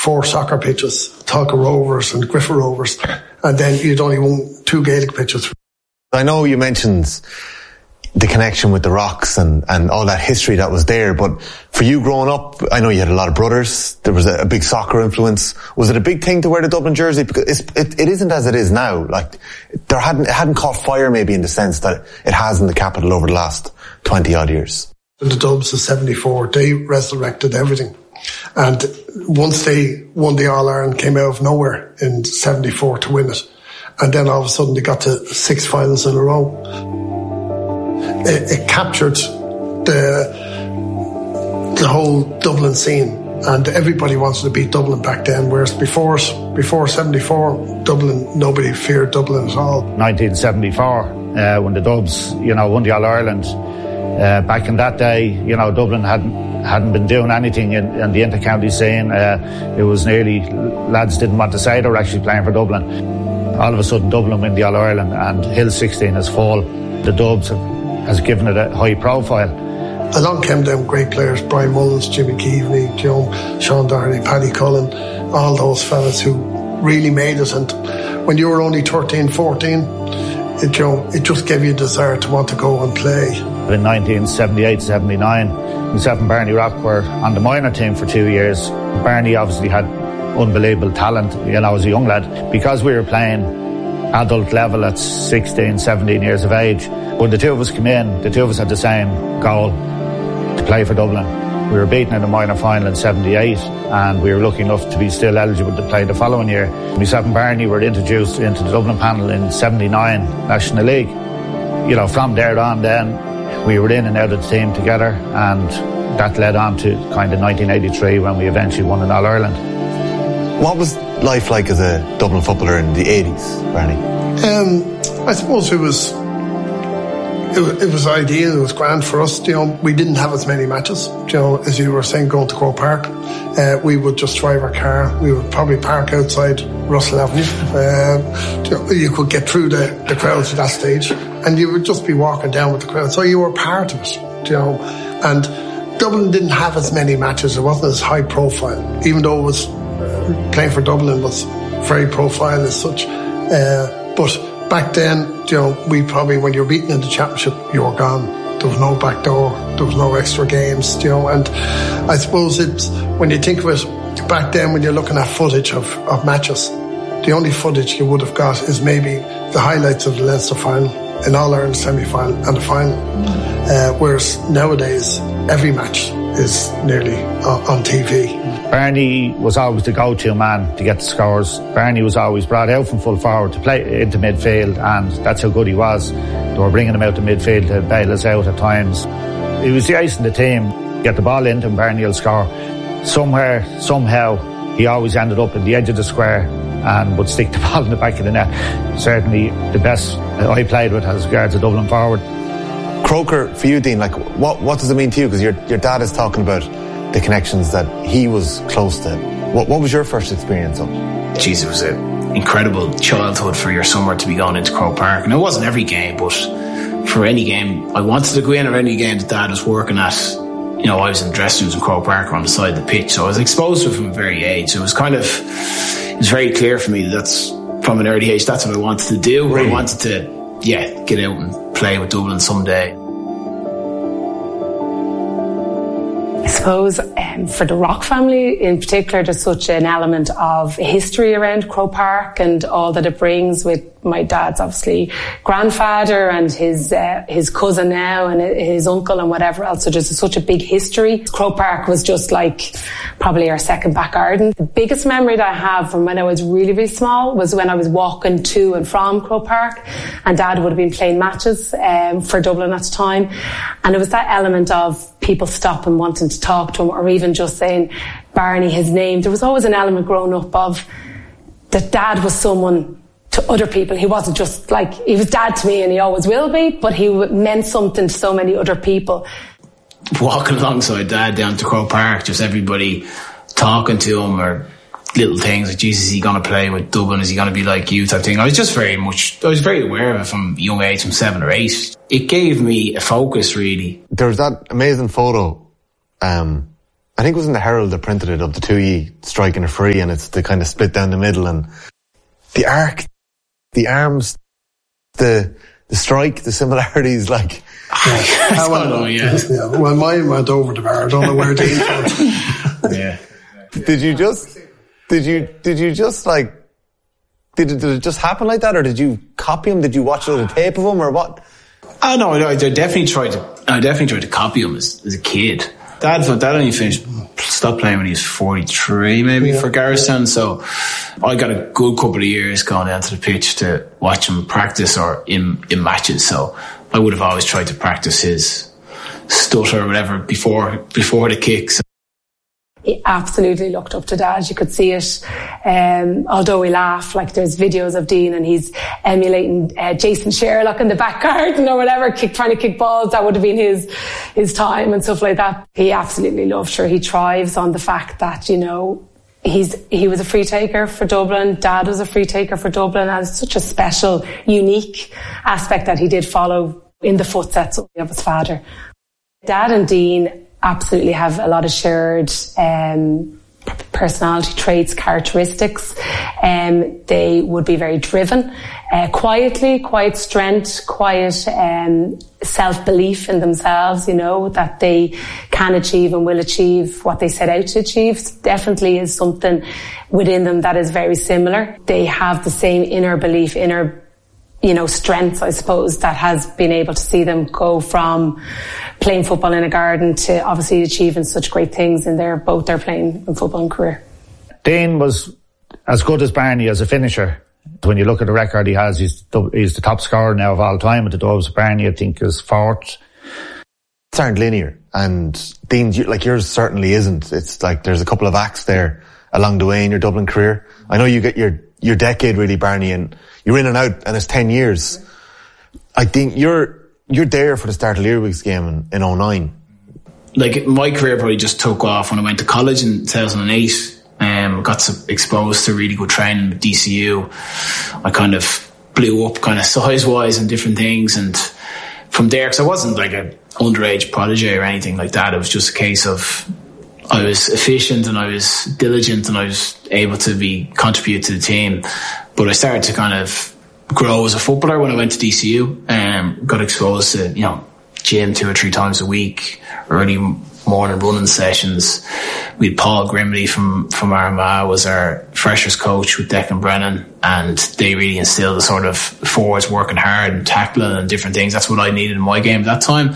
4 soccer pitches, Tolka Rovers and Griffith Rovers, and then you'd only won 2 Gaelic pitches. I know you mentioned the connection with the Rocks and all that history that was there, but for you growing up, I know you had a lot of brothers, there was a big soccer influence. Was it a big thing to wear the Dublin jersey? Because it isn't as it is now. Like, it hadn't caught fire maybe in the sense that it has in the capital over the last 20 odd years. The Dubs of 74, they resurrected everything. And once they won the All-Ireland, came out of nowhere in 74 to win it. And then all of a sudden they got to 6 finals in a row. It captured the whole Dublin scene, and everybody wanted to beat Dublin back then, whereas before 74, Dublin, nobody feared Dublin at all. 1974, when the Dubs, won the All-Ireland, back in that day, Dublin hadn't been doing anything in the inter-county scene. It was nearly, lads didn't want to say they were actually playing for Dublin. All of a sudden, Dublin win the All-Ireland, and Hill 16 has fall. The Dubs has given it a high profile. Along came them great players, Brian Mullins, Jimmy Keaveney, Sean Doherty, Paddy Cullen, all those fellas who really made it. And when you were only 13, 14, it just gave you a desire to want to go and play. In 1978-79, myself and Barney Rock were on the minor team for 2 years. Barney obviously had unbelievable talent, as a young lad. Because we were playing adult level at 16, 17 years of age, when the two of us came in, the two of us had the same goal, to play for Dublin. We were beaten in the minor final in 78, and we were lucky enough to be still eligible to play the following year. Myself and Barney were introduced into the Dublin panel in 79 National League. From there on then, we were in and out of the team together, and that led on to kind of 1983 when we eventually won an All-Ireland. What was life like as a Dublin footballer in the 80s, Barney? I suppose it was ideal, it was grand for us. We didn't have as many matches. As you were saying, going to Croke Park, we would just drive our car. We would probably park outside Russell Avenue. You could get through the crowds at that stage, and you would just be walking down with the crowd. So you were part of it, And Dublin didn't have as many matches. It wasn't as high profile, even though it was playing for Dublin was very profile as such. But back then, we probably, when you were beaten in the championship, you were gone. There was no back door, there was no extra games, and I suppose it's, when you think of it, back then when you're looking at footage of matches, the only footage you would have got is maybe the highlights of the Leinster final, an All-Ireland semi-final and the final. Whereas nowadays, every match is nearly on TV. Barney was always the go-to man to get the scores. Barney was always brought out from full forward to play into midfield, and that's how good he was. They were bringing him out to midfield to bail us out at times. He was the ace in the team. Get the ball into him, Barney will score. Somewhere, somehow, he always ended up in the edge of the square and would stick the ball in the back of the net. Certainly the best I played with as regards a Dublin forward. Croker, for you, Dean, what does it mean to you? Because your dad is talking about the connections that he was close to. What was your first experience of? Jeez, it was an incredible childhood for your summer to be going into Croke Park. And it wasn't every game, but for any game I wanted to go in, or any game that Dad was working at, I was in the dressing rooms in Croke Park or on the side of the pitch. So I was exposed to it from a very age. So it was very clear for me that that's, from an early age, that's what I wanted to do. Really? I wanted to, get out and play with Dublin someday. I suppose for the Rock family in particular, there's such an element of history around Croke Park and all that it brings, with my dad's obviously grandfather and his cousin now and his uncle and whatever else. So there's such a big history. Croke Park was just like probably our second back garden. The biggest memory that I have from when I was really, really small was when I was walking to and from Croke Park, and Dad would have been playing matches for Dublin at the time. And it was that element of people stopping, wanting to talk to him, or even just saying Barney, his name. There was always an element growing up of that Dad was someone to other people. He wasn't just like, he was Dad to me and he always will be, but he meant something to so many other people. Walking alongside Dad down to Croke Park, just everybody talking to him, or little things like, Jesus, is he going to play with Dublin? Is he going to be like you, type thing? I was very aware of it from a young age, from 7 or 8. It gave me a focus, really. There was that amazing photo I think it was in the Herald that printed it, of the two of you striking a free, and it's the kind of split down the middle, and the arc, the arms, the strike, the similarities, like. I don't know, yeah. Well, mine went over the bar. I don't know where it came from. Yeah. Did it just happen like that, or did you copy him? Did you watch the tape of him, or what? Oh no, I definitely tried to copy him as a kid. Dad only stopped playing when he was 43, maybe, for Garrison. So I got a good couple of years going down to the pitch to watch him practice or in matches. So I would have always tried to practice his stutter or whatever before the kicks. He absolutely looked up to Dad. You could see it. Although we laugh, like there's videos of Dean and he's emulating Jason Sherlock in the back garden or whatever, trying to kick balls. That would have been his time and stuff like that. He absolutely loved her. He thrives on the fact that, you know, he was a free taker for Dublin. Dad was a free taker for Dublin. And it's such a special, unique aspect that he did follow in the footsteps of his father. Dad and Dean absolutely have a lot of shared personality traits, characteristics. They would be very driven, quiet strength, quiet self-belief in themselves, you know, that they can achieve and will achieve what they set out to achieve. Definitely is something within them that is very similar. They have the same inner belief, strength, I suppose, that has been able to see them go from playing football in a garden to obviously achieving such great things in both their playing and footballing career. Dean was as good as Barney as a finisher. When you look at the record he has, he's the top scorer now of all time at the Dubs. Barney, I think, is fourth. It's aren't linear, and Dean, yours certainly isn't. It's like there's a couple of acts there along the way in your Dublin career. I know you get your decade really, Barney, and you're in and out, and it's 10 years. I think you're there for the start of Lerwick's game in 09. Like, my career probably just took off when I went to college in 2008. Got exposed to really good training with DCU. I kind of blew up kind of size-wise and different things, and from there, because I wasn't like an underage prodigy or anything like that, it was just a case of I was efficient and I was diligent and I was able to contribute to the team. But I started to kind of grow as a footballer when I went to DCU. Got exposed to, gym 2 or 3 times a week, early morning running sessions. We had Paul Grimley from Armagh was our freshers coach with Declan Brennan, and they really instilled a sort of forwards working hard and tackling and different things. That's what I needed in my game at that time.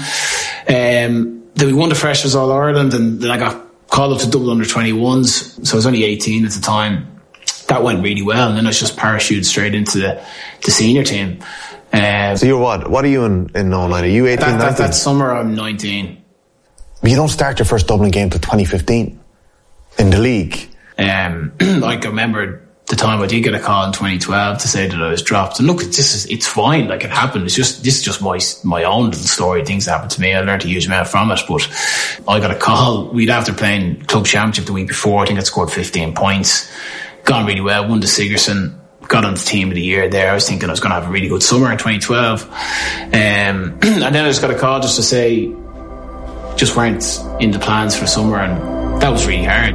Then we won the Freshers All Ireland, and then I got called up to Dublin under 21s, so I was only 18 at the time. That went really well, and then I was just parachuted straight into the senior team. So you're what? What are you in 09? Are you 18, 19? That summer I'm 19. But you don't start your first Dublin game till 2015 in the league. I remember the time I did get a call in 2012 to say that I was dropped. And look, it's fine. Like, it happened. This is just my own little story. Things that happened to me. I learned a huge amount from it. But I got a call. We'd after playing club championship the week before. I think I scored 15 points. Gone really well. Won the Sigerson. Got on the team of the year there. I was thinking I was going to have a really good summer in 2012. And then I just got a call just to say just weren't in the plans for summer, and that was really hard.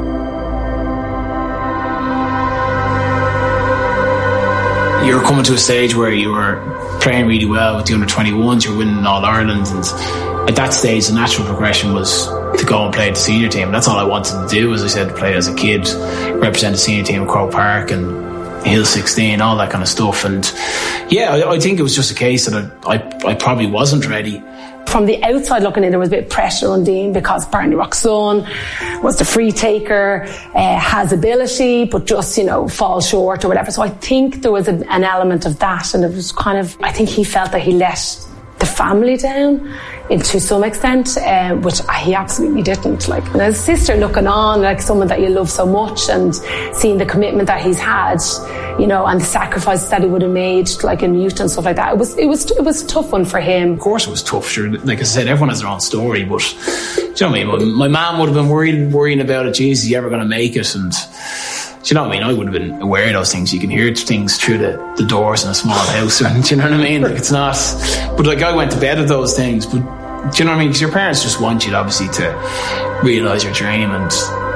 You're coming to a stage where you were playing really well with the under-21s, you're winning All Ireland, and at that stage the natural progression was to go and play at the senior team. That's all I wanted to do, as I said, to play as a kid, represent the senior team at Croke Park and Hill 16, all that kind of stuff. And yeah, I think it was just a case that I probably wasn't ready. From the outside looking in, there was a bit of pressure on Dean because Barney Rock's son was the free taker, has ability, but just, falls short or whatever. So I think there was an element of that, and it was kind of, I think he felt that he let the family down to some extent, which he absolutely didn't. Like, and as a sister looking on, like someone that you love so much, and seeing the commitment that he's had, and the sacrifices that he would have made, like in youth and stuff like that. It was a tough one for him. Of course it was tough, sure. Like I said, everyone has their own story, but do you know what I mean? My mum would have been worrying about it. Geez, is he ever going to make it? And do you know what I mean? I would have been aware of those things. You can hear things through the doors in a small house, and do you know what I mean? Like, it's not. But like, I went to bed with those things. But Do you know what I mean? Because your parents just want you obviously to realise your dream, and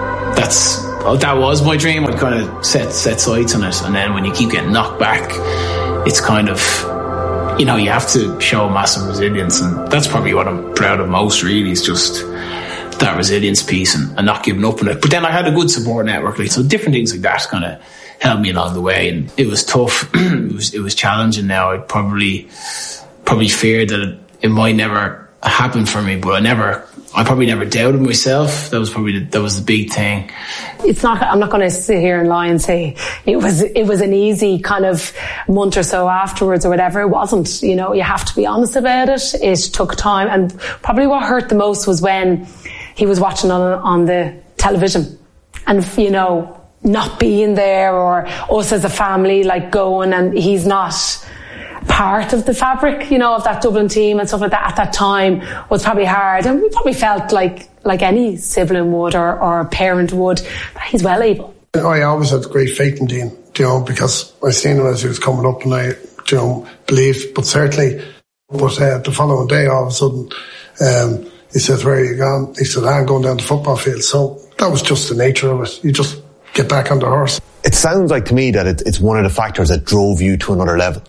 that was my dream. I'd kind of set sights on it, and then when you keep getting knocked back, it's kind of, you know, you have to show massive resilience, and that's probably what I'm proud of most, really, is just that resilience piece and not giving up on it. But then I had a good support network, like, so different things like that kind of helped me along the way, and it was tough. it was challenging. Now I'd probably feared that it might never happen for me, but I probably never doubted myself. That was the big thing. It's not, I'm not going to sit here and lie and say it was an easy kind of month or so afterwards or whatever. It wasn't, you know, you have to be honest about it. It took time, and probably what hurt the most was when he was watching on the television, and, you know, not being there, or us as a family like going, and he's not part of the fabric, you know, of that Dublin team and stuff like that at that time was probably hard. And we probably felt like any sibling would or parent would, that he's well able. I always had great faith in Dean, you know, because I seen him as he was coming up, and I, you know, believed. But certainly, the following day, all of a sudden, he says, "Where are you going?" He said, "I'm going down the football field." So that was just the nature of it. You just get back on the horse. It sounds like to me that it's one of the factors that drove you to another level.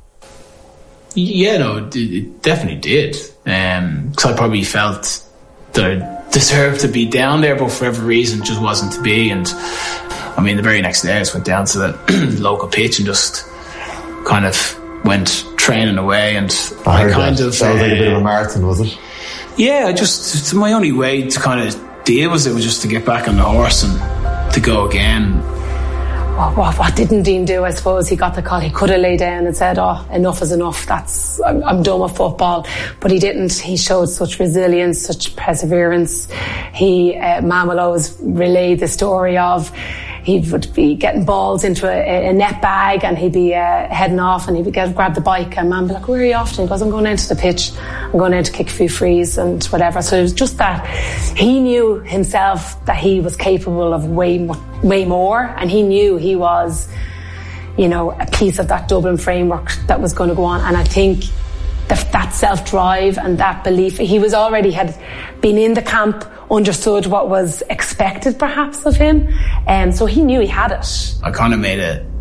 Yeah, no, it definitely did. Because I probably felt that I deserved to be down there, but for every reason, it just wasn't to be. And I mean, the very next day, I just went down to the local pitch and just kind of went training away. And I kind of that was like a bit of a marathon, was it? Yeah, it's my only way to kind of deal with it was just to get back on the horse and to go again. What didn't Dean do? I suppose he got the call. He could have laid down and said, "Oh, enough is enough. I'm done with football." But he didn't. He showed such resilience, such perseverance. Man will always relay the story of he would be getting balls into a net bag, and he'd be heading off, and he'd grab the bike, and man would be like, "Where are you off to?" He goes, "I'm going into the pitch. I'm going in to kick a few frees and whatever." So it was just that he knew himself that he was capable of way more, and he knew he was, you know, a piece of that Dublin framework that was going to go on. And I think that self-drive and that belief, he was already had been in the camp, understood what was expected perhaps of him, and so he knew he had it. I kind of made a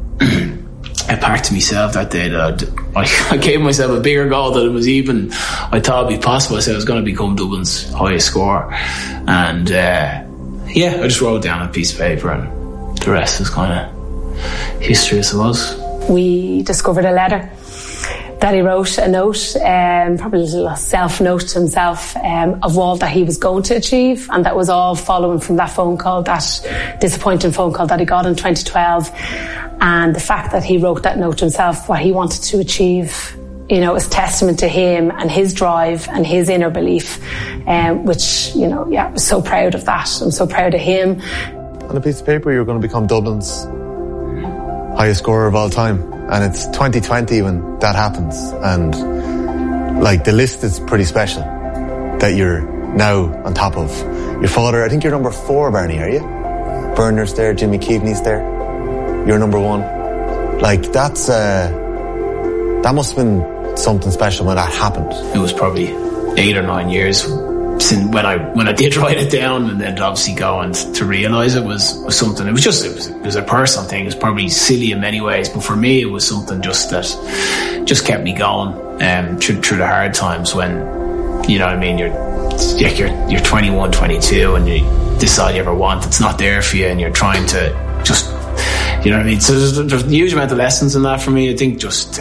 pact to myself that day that I gave myself a bigger goal than it was even I thought it'd be possible. I said I was going to become Dublin's highest scorer, and I just wrote it down on a piece of paper, and the rest is kind of history, I suppose. We discovered a letter that he wrote, a note, probably a little self-note to himself, of all that he was going to achieve, and that was all following from that phone call, that disappointing phone call that he got in 2012. And the fact that he wrote that note to himself, what he wanted to achieve, you know, is testament to him and his drive and his inner belief, which, you know, I was so proud of that. I'm so proud of him. On a piece of paper, you're going to become Dublin's highest scorer of all time. And it's 2020 when that happens. And, like, the list is pretty special that you're now on top of your father. I think you're number 4, Barney, are you? Bernard's there, Jimmy Keaveney's there. You're number 1. Like, that must have been something special when that happened. It was probably 8 or 9 years since when I did write it down, and then obviously go and to realise it was something. It was a personal thing. It was probably silly in many ways, but for me it was something just that just kept me going through the hard times when, you know what I mean, you're 21, 22, and this is all you ever want. It's not there for you, and you're trying to just, you know what I mean. So there's a huge amount of lessons in that for me. I think just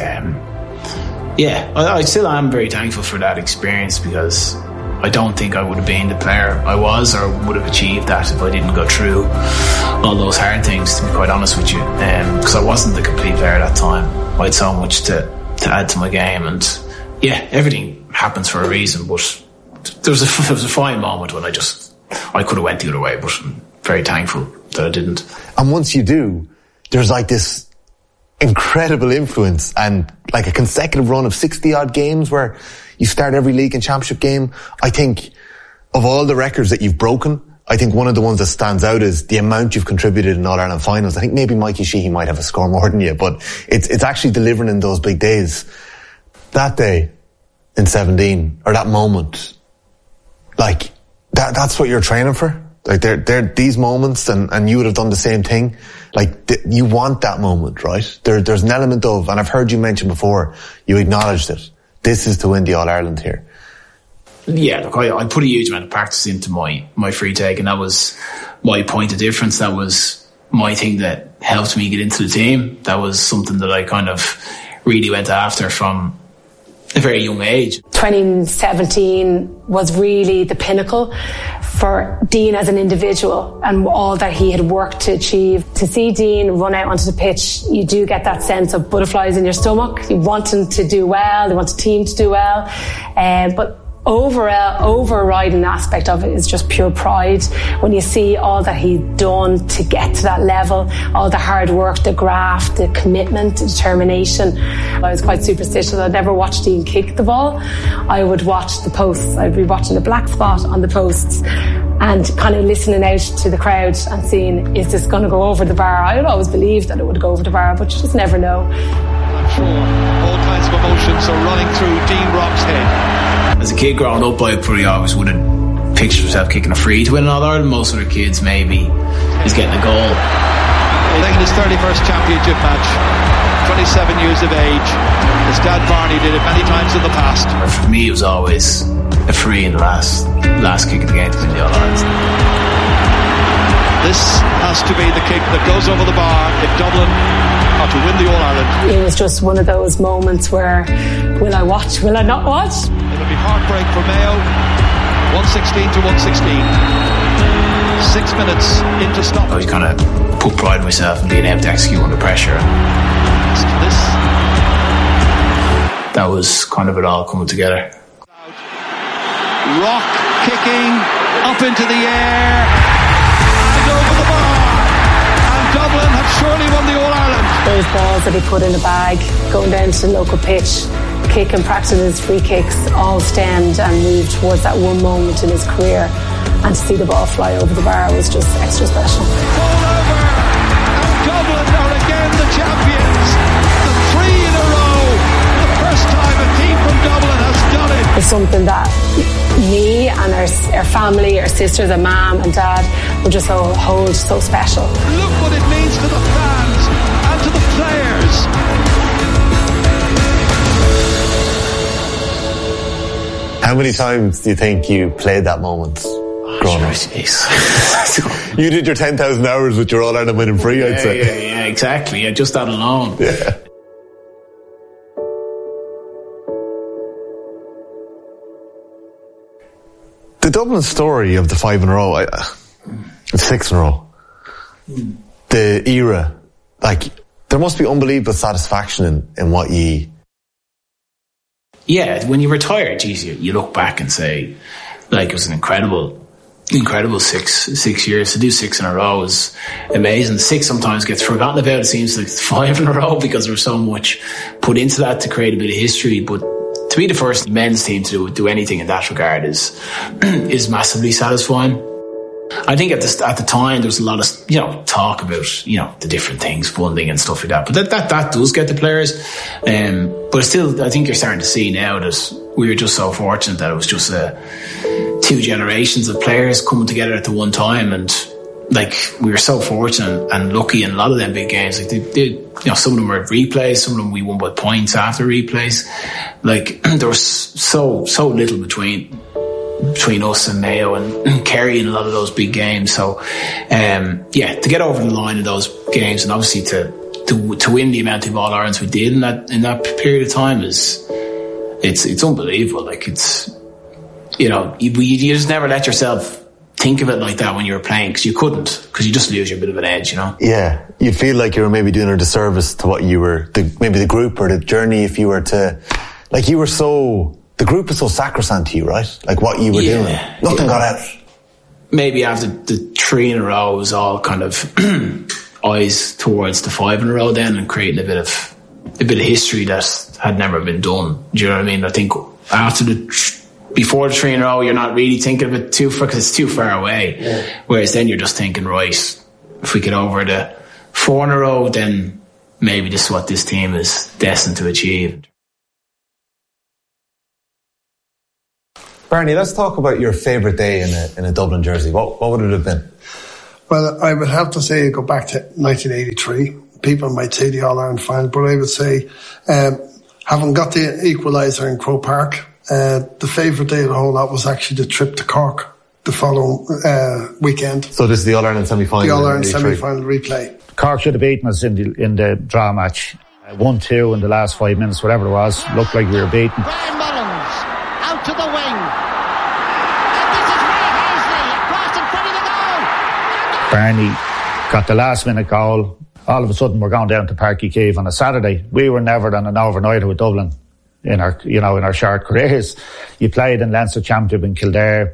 I still am very thankful for that experience, because I don't think I would have been the player I was, or would have achieved that, if I didn't go through all those hard things, to be quite honest with you. Because I wasn't the complete player at that time. I had so much to add to my game, and everything happens for a reason. But there was a fine moment when I could have went the other way, but I'm very thankful that I didn't. And once you do, there's like this incredible influence, and like a consecutive run of 60 odd games where you start every league and championship game. I think of all the records that you've broken, I think one of the ones that stands out is the amount you've contributed in All-Ireland finals. I think maybe Mikey Sheehy might have a score more than you, but it's actually delivering in those big days. That day in 17, or that moment, like that's what you're training for. Like they're these moments, and you would have done the same thing. Like you want that moment, right? There's an element of, and I've heard you mention before, you acknowledged it. This is to win the All-Ireland here. Yeah, look, I put a huge amount of practice into my free take, and that was my point of difference. That was my thing that helped me get into the team. That was something that I kind of really went after from a very young age. 2017 was really the pinnacle for Dean as an individual and all that he had worked to achieve. To see Dean run out onto the pitch, you do get that sense of butterflies in your stomach. You want him to do well, you want the team to do well, but overriding aspect of it is just pure pride when you see all that he'd done to get to that level, all the hard work, the graft, the commitment, the determination. I was quite superstitious. I'd never watched Dean kick the ball. I would watch the posts. I'd be watching the black spot on the posts and kind of listening out to the crowd and seeing, is this going to go over the bar? I would always believe that it would go over the bar, but you just never know. I'm sure all kinds of emotions are running through Dean Rock's head. As a kid growing up, I probably always would have pictured myself kicking a free to win an All-Ireland. Most other kids maybe is getting a goal. Playing his 31st championship match, 27 years of age. His dad Barney did it many times in the past. For me, it was always a free in the last kick of the game to win the All-Ireland. This has to be the kick that goes over the bar if Dublin are to win the All-Ireland. It was just one of those moments where, will I watch, will I not watch? It'll be heartbreak for Mayo. 116 to 116. 6 minutes into stop. I kind of put pride in myself and being able to execute under pressure. That was kind of it all coming together. Rock kicking up into the air and over the bar. And Dublin have surely won the All-Ireland. Those balls that he put in the bag, going down to the local pitch, kick and practicing his free kicks, all stemmed and moved towards that one moment in his career. And to see the ball fly over the bar was just extra special. All over, and Dublin are again the champions. The 3 in a row. The first time a team from Dublin has done it. It's something that me and our family, our sisters and mum and dad will just hold so special. Look what it means to the fans and to the players. How many times do you think you played that moment growing up? You did your 10,000 hours with your All-Ireland winning free, I'd say. Yeah, exactly. Yeah, just that alone. Yeah. The Dublin story of the 5 in a row, 6 in a row, the era, like, there must be unbelievable satisfaction in what you... Yeah, when you retire, geez, you look back and say, like, it was an incredible 6 years. To do 6 in a row is amazing. 6 sometimes gets forgotten about. It seems like 5 in a row because there was so much put into that to create a bit of history. But to be the first men's team to do anything in that regard is massively satisfying. I think at the time there was a lot of talk about the different things, funding and stuff like that. But that does get the players. But still, I think you're starting to see now that we were just so fortunate that it was just 2 generations of players coming together at the one time, and like we were so fortunate and lucky in a lot of them big games. Like some of them were replays, some of them we won by points after replays. Like there was so little between us and Mayo and Kerry in a lot of those big games. So to get over the line in those games and obviously to win the amount of All-Irelands we did in that period of time it's unbelievable. Like it's you just never let yourself think of it like that when you were playing, because you couldn't, because you just lose your bit of an edge, Yeah, you'd feel like you were maybe doing a disservice to what you were, maybe the group or the journey, if you were to, like the group was so sacrosanct to you, right? Like what you were doing. Nothing got out. Maybe after the 3 in a row, it was all kind of eyes towards the 5 in a row then, and creating a bit of history that had never been done. Do you know what I mean? I think before the 3 in a row, you're not really thinking of it too far because it's too far away. Yeah. Whereas then you're just thinking, right, if we get over the 4 in a row, then maybe this is what this team is destined to achieve. Barney, let's talk about your favourite day in a Dublin jersey. What would it have been? Well, I would have to say go back to 1983. People might say the All-Ireland final, but I would say having got the equaliser in Croke Park, the favourite day of the whole lot was actually the trip to Cork the following weekend. So this is the All-Ireland semi-final? The All-Ireland semi-final replay. Cork should have beaten us in the draw match. 1-2 in the last 5 minutes, whatever it was. Looked like we were beaten. Brian Mullins out to the wing. And this is Ray Hazley across in front of the goal. Barney got the last minute goal. All of a sudden we're going down to Páirc Uí Chaoimh on a Saturday. We were never on an overnighter with Dublin in our short careers. You played in Leinster Championship in Kildare,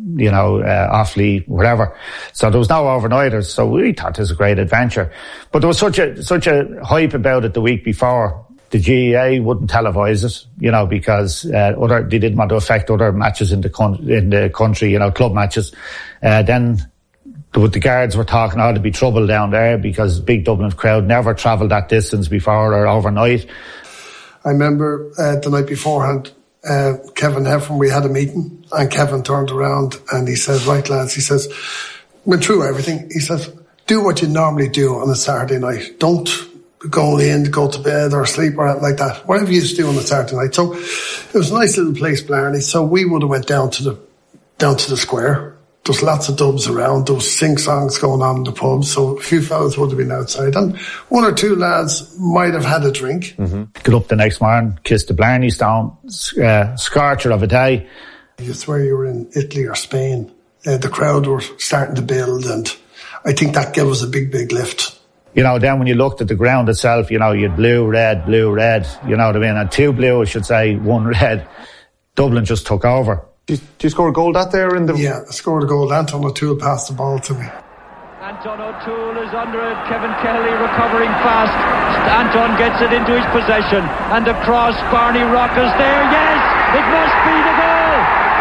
Offaly, whatever. So there was no overnighters. So we thought it was a great adventure. But there was such a hype about it the week before. The GAA wouldn't televise it, because they didn't want to affect other matches in the country, club matches. Then the guards were talking, there'd be trouble down there because big Dublin crowd never travelled that distance before or overnight. I remember the night beforehand, Kevin Heffron, we had a meeting, and Kevin turned around and he says, right lads, he says, went through everything. He says, do what you normally do on a Saturday night. Don't go to bed or sleep or anything like that. Whatever you used to do on a Saturday night. So it was a nice little place, Blarney. So we would have went down to the square. There's lots of dubs around. There was sing-songs going on in the pub. So a few fellas would have been outside. And one or two lads might have had a drink. Mm-hmm. Got up the next morning, kissed the Blarney Stone, scorcher of a day. You swear you were in Italy or Spain. The crowd were starting to build, and I think that gave us a big, big lift. Then when you looked at the ground itself, you had blue, red, you know what I mean? And 2 blue, I should say, 1 red. Dublin just took over. Did you score a goal that day or in the... Yeah, I scored a goal. Anton O'Toole passed the ball to me. Anton O'Toole is under it. Kevin Kelly recovering fast. Anton gets it into his possession. And across, Barney Rockers there. Yes, it must be the goal.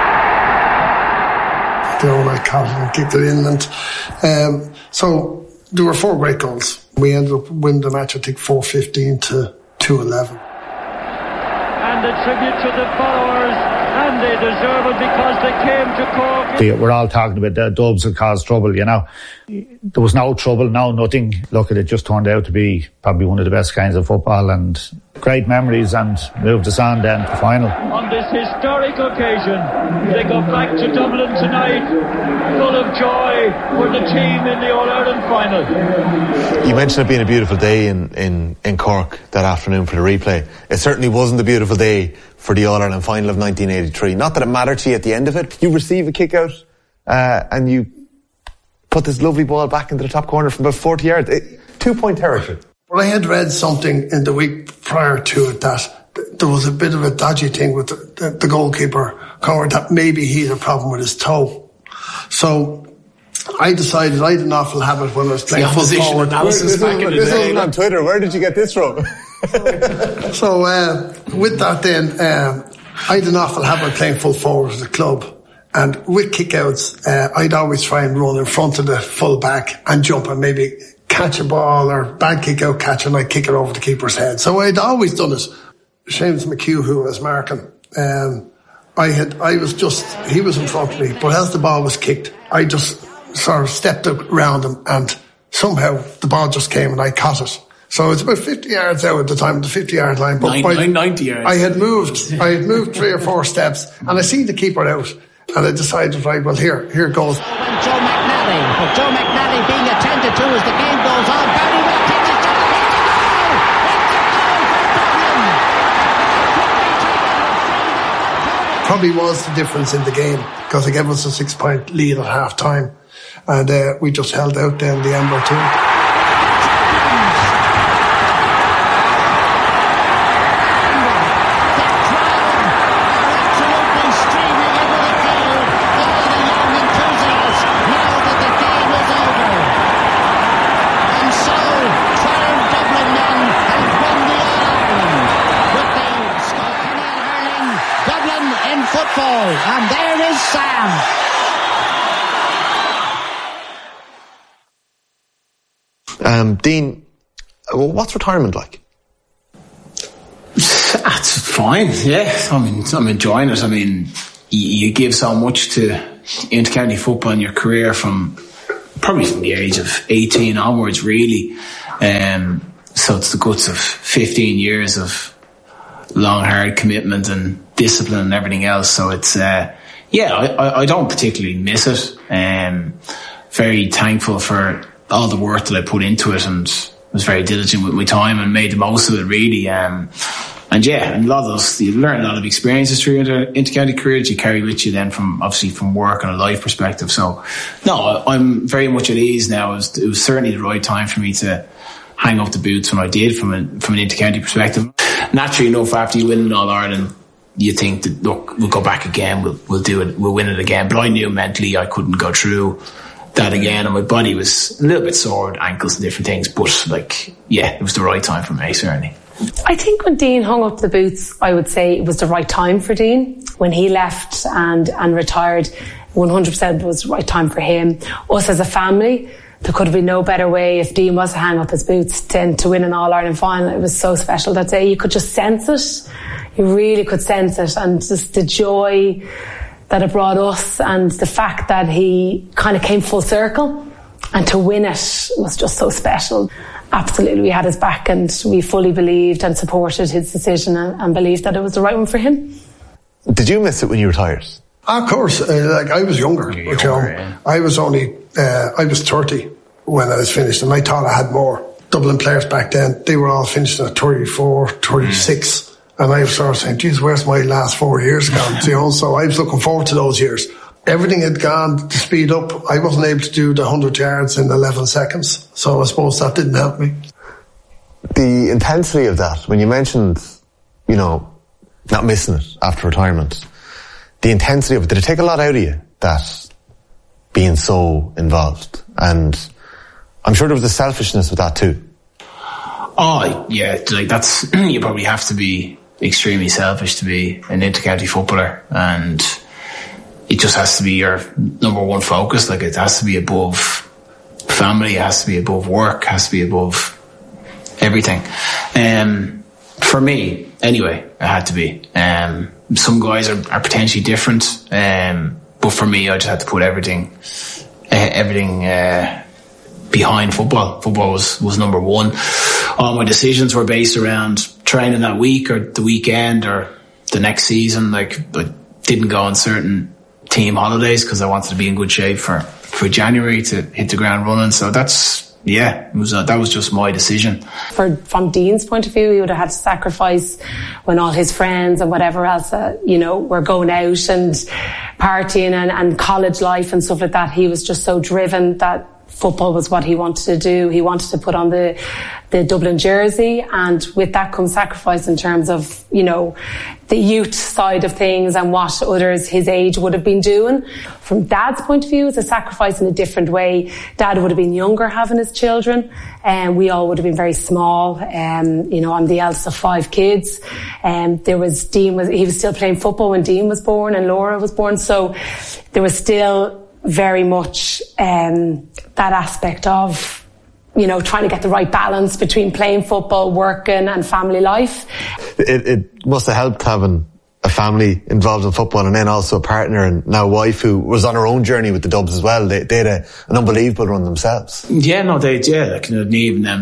I caught it and kicked it in. And so there were 4 great goals. We ended up winning the match, I think, 4-15 to 2-11. And a tribute to the followers. And they deserve it because they came to Cork. We're all talking about the Dubs that caused trouble, There was no trouble, nothing. Look, it just turned out to be probably one of the best kinds of football and great memories, and moved us on then to the final. On this historic occasion, they go back to Dublin tonight, full of joy for the team in the All-Ireland final. You mentioned it being a beautiful day in Cork that afternoon for the replay. It certainly wasn't a beautiful day for the All-Ireland final of 1983. Not that it mattered to you at the end of it. You receive a kick out and you put this lovely ball back into the top corner from about 40 yards. 2-point territory. Well, I had read something in the week prior to it that there was a bit of a dodgy thing with the goalkeeper, Coward, that maybe he had a problem with his toe. So I decided I had an awful habit when I was playing full forward. This wasn't on Twitter. Where did you get this from? So with that then, I had an awful habit playing full forward at the club. And with kickouts, I'd always try and run in front of the full back and jump and maybe catch a ball or bad kick out catch, and I'd kick it over the keeper's head. So I'd always done it. Seamus McHugh, who was marking, he was in front of me, but as the ball was kicked, I just sort of stepped around him, and somehow the ball just came and I caught it. So it's about 50 yards out at the time, the 50-yard line. But 90 yards. I had moved 3 or 4 steps, and I see the keeper out, and I decided, right, well, here goes. And Joe McNally, but Joe McNally being attended to as the game goes on. Barney will take it to the goal. Probably was the difference in the game, because it gave us a 6-point lead at half time, and we just held out then the Ember team. And there is Sam. Dean, what's retirement like? It's fine, yeah. I'm enjoying it. I mean, you give so much to intercounty football in your career from the age of 18 onwards, really. So it's the guts of 15 years of long, hard commitment and discipline and everything else. So it's, I don't particularly miss it. Very thankful for all the work that I put into it, and was very diligent with my time and made the most of it, really. And a lot of those, you learn a lot of experiences through your intercounty career that you carry with you then from work and a life perspective. So, no, I'm very much at ease now. It was certainly the right time for me to hang up the boots when I did from an intercounty perspective. Naturally enough, after you win All Ireland, you think that, look, we'll go back again, we'll do it, we'll win it again. But I knew mentally I couldn't go through that again, and my body was a little bit sore with ankles and different things. But it was the right time for me, certainly. I think when Dean hung up the boots, I would say it was the right time for Dean. When he left and retired, 100% was the right time for him. Us as a family, there could have been no better way if Dean was to hang up his boots than to win an All-Ireland final. It was so special that day. You could just sense it. You really could sense it. And just the joy that it brought us, and the fact that he kind of came full circle, and to win it was just so special. Absolutely, we had his back, and we fully believed and supported his decision, and believed that it was the right one for him. Did you miss it when you retired? Of course, I was younger. Yeah. I was 30 when I was finished, and I thought I had more. Dublin players back then, they were all finished at 34, 36. And I was sort of saying, geez, where's my last 4 years gone? So I was looking forward to those years. Everything had gone to speed up. I wasn't able to do the 100 yards in 11 seconds. So I suppose that didn't help me. The intensity of that, when you mentioned, not missing it after retirement, the intensity of it, did it take a lot out of you, that being so involved? And I'm sure there was a selfishness with that too. Oh, yeah, that's, you probably have to be extremely selfish to be an intercounty footballer, and it just has to be your number one focus. It has to be above family, it has to be above work, it has to be above everything. For me, anyway, it had to be. Some guys are potentially different, but for me, I just had to put everything behind football. Football was number one. All my decisions were based around training that week or the weekend or the next season. I didn't go on certain team holidays because I wanted to be in good shape for January to hit the ground running. So that was just my decision. From Dean's point of view, he would have had to sacrifice when all his friends and whatever else, were going out and partying and college life and stuff like that. He was just so driven that football was what he wanted to do. He wanted to put on the Dublin jersey, and with that comes sacrifice in terms of, the youth side of things and what others his age would have been doing. From Dad's point of view, it's a sacrifice in a different way. Dad would have been younger having his children, and we all would have been very small. I'm the eldest of 5 kids. He was still playing football when Dean was born and Laura was born. So there was still very much that aspect of, trying to get the right balance between playing football, working and family life. It must have helped having a family involved in football, and then also a partner and now wife who was on her own journey with the Dubs as well. They had an unbelievable run themselves. Yeah, no, Niamh and them,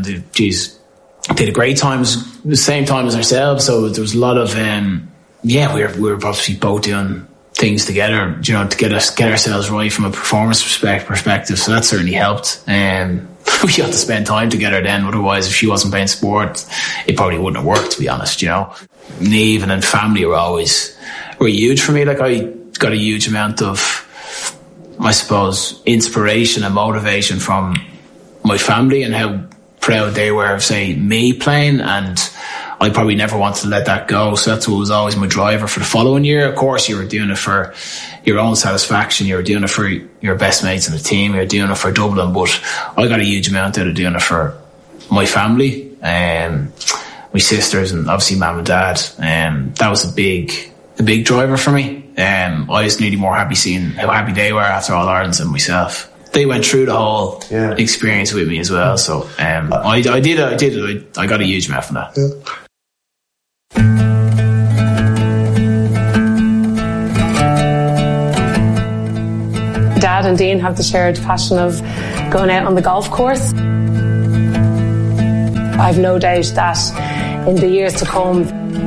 they had a great time, the same time as ourselves. So there was a lot of, we were obviously both doing things together, to get ourselves right from a performance perspective. So that certainly helped. We had to spend time together then. Otherwise, if she wasn't playing sport, it probably wouldn't have worked, to be honest, Niamh and then family were huge for me. I got a huge amount of, I suppose, inspiration and motivation from my family and how proud they were of, say, me playing, and I probably never wanted to let that go. So that's what was always my driver for the following year. Of course, you were doing it for your own satisfaction. You were doing it for your best mates in the team. You were doing it for Dublin. But I got a huge amount out of doing it for my family, my sisters, and obviously Mum and Dad. That was a big driver for me. I was nearly more happy seeing how happy they were after All Ireland than myself. They went through the whole experience with me as well. So I did it. I got a huge amount from that. Yeah. and Dean have the shared passion of going out on the golf course. I've no doubt that in the years to come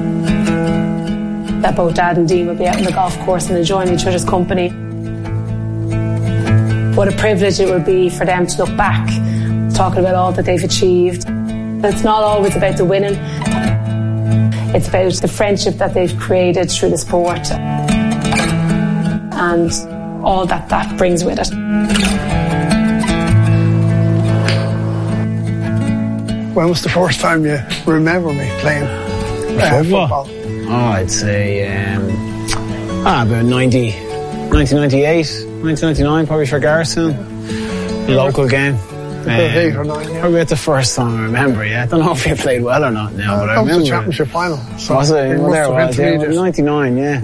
that both Dad and Dean will be out on the golf course and enjoying each other's company. What a privilege it will be for them to look back, talking about all that they've achieved. It's not always about the winning. It's about the friendship that they've created through the sport and all that brings with it. When was the first time you remember me playing football? Oh, I'd say about 1998, 1999, probably for Garrison. Local game. 8 or 9, yeah. Probably at the first time I remember, yeah. I don't know if you played well or not now, but I remember. That was the championship final. So was it? Well, there was, yeah. 99, yeah.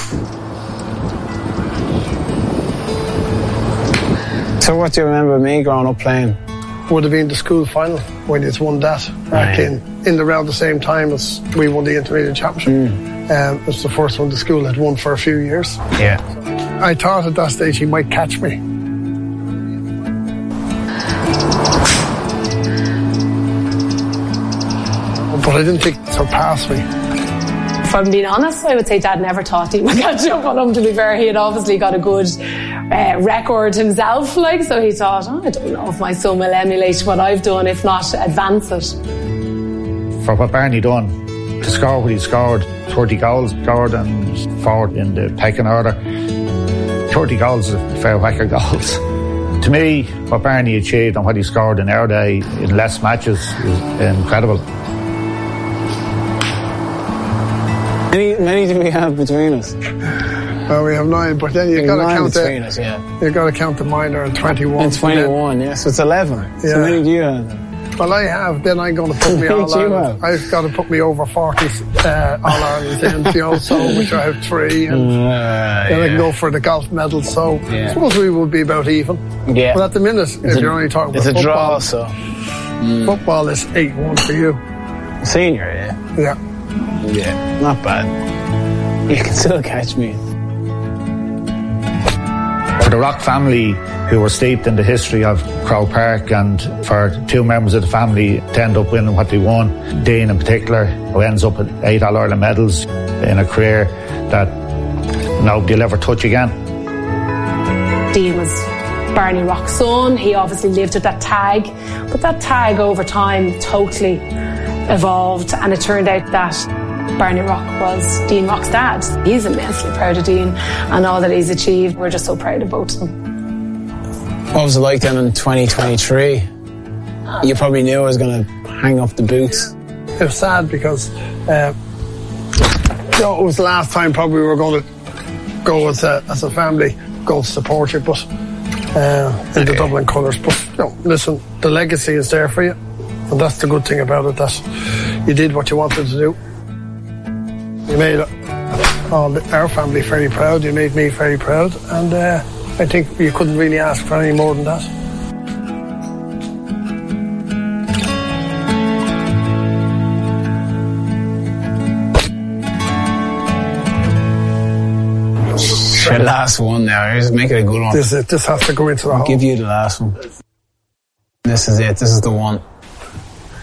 So what do you remember me growing up playing? Would have been the school final when you won that back in around the same time as we won the intermediate championship. It was the first one the school had won for a few years. Yeah. I thought at that stage he might catch me. But I didn't think he'd surpass me. If I'm being honest, I would say Dad never thought he would catch up on him, to be fair. He had obviously got a good record himself, so he thought, I don't know if my son will emulate what I've done, if not advance it. For what Barney done, to score what he scored, 30 goals scored and forward in the pecking order. 30 goals is a fair whack of goals. To me, what Barney achieved and what he scored in our day in less matches is incredible. Many do we have between us? Well, we have 9, but then you've got to count us, yeah. You've got to count the minor and 21. And 21, yeah. So it's 11. Yeah. So many do you have? Well, I have. Then I'm going to put me all Ireland. I've got to put me over 40 all Ireland in, which I have 3, and then I can go for the golf medal. So I suppose we would be about even. Yeah. But at the minute, if you're only talking about football, it's a draw. So football is 8-1 for you. Senior, yeah. Yeah. Yeah, not bad. You can still catch me. For the Rock family, who were steeped in the history of Croke Park, and for 2 members of the family to end up winning what they won, Dean in particular, who ends up with 8 All-Ireland medals in a career that nobody will ever touch again. Dean was Barney Rock's son. He obviously lived with that tag, but that tag over time totally evolved, and it turned out that Barney Rock was Dean Rock's dad. He's immensely proud of Dean and all that he's achieved. We're just so proud of both of them. What was it like then in 2023? You probably knew I was going to hang up the boots. It was sad because it was the last time probably we were going to go as a family, go to support you, but in the Dublin colours. But listen, the legacy is there for you. And that's the good thing about it, that you did what you wanted to do. You made our family very proud. You made me very proud. And I think you couldn't really ask for any more than that. The last one now. Just make it a good one. This has to go into the hole. I'll give you the last one. This is it. This is the one.